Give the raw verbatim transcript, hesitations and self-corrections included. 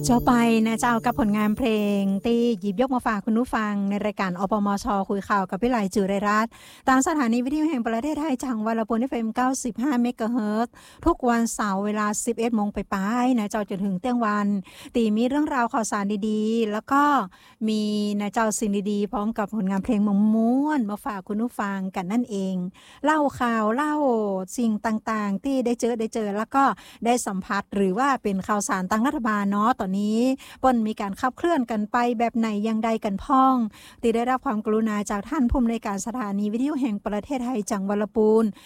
เจ้าไปนะเจ้ากับผลงานเพลงที่หยิบยกมาฝากคุณผู้ฟังในรายการอปมชคุยข่าวกับพี่ไหลจือไรรัตน์ตามสถานีวิทยุแห่งประเทศไทยจังหวัดลำพูน เอฟ เอ็ม เก้าสิบห้า เมกะเฮิรตซ์ทุกวันเสาร์เวลา สิบเอ็ดโมงไปปลายนะเจ้าจนถึงเที่ยงวันตีมีเรื่องราวข่าวสารดีๆแล้วก็มีนะเจ้าสิ่งดีๆพร้อมกับผลงานเพลงม้วนๆมาฝากคุณผู้ฟังกันนั่นเองเล่าข่าวเล่าสิ่งต่างๆที่ได้เจอได้เจอแล้วก็ได้สัมผัสหรือว่าเป็นข่าวสารต่างรัฐบาลเนาะตอนนี้ป่นมีการขับเคลื่อนกันไปแบบไหนอย่างใดกันพ้องที่ได้รับความกรุณาจากท่านผู้อำนวยการสถานีวิทยุแห่งประเทศไทยจังหวัดลำพูน